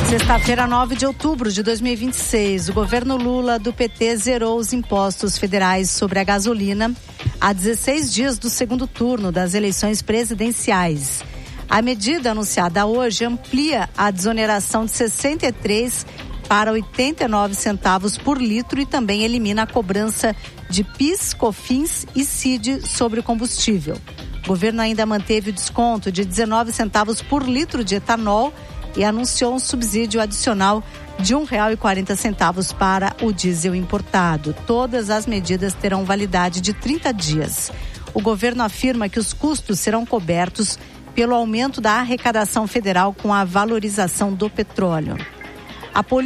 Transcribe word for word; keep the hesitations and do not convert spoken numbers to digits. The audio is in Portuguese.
Sexta-feira, nove de outubro de dois mil e vinte e seis, o governo Lula do P T zerou os impostos federais sobre a gasolina a dezesseis dias do segundo turno das eleições presidenciais. A medida anunciada hoje amplia a desoneração de sessenta e três para oitenta e nove centavos por litro e também elimina a cobrança de PIS, COFINS e C I D sobre o combustível. O governo ainda manteve o desconto de dezenove centavos por litro de etanol e anunciou um subsídio adicional de um real e quarenta centavos para o diesel importado. Todas as medidas terão validade de trinta dias. O governo afirma que os custos serão cobertos pelo aumento da arrecadação federal com a valorização do petróleo. A